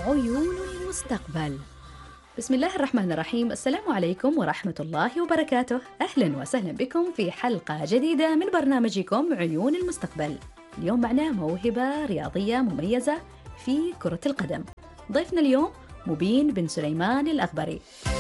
عيون المستقبل. بسم الله الرحمن الرحيم، السلام عليكم ورحمة الله وبركاته. أهلا وسهلا بكم في حلقة جديدة من برنامجكم عيون المستقبل. اليوم معنا موهبة رياضية مميزة في كرة القدم. ضيفنا اليوم مبين بن سليمان الأخبري.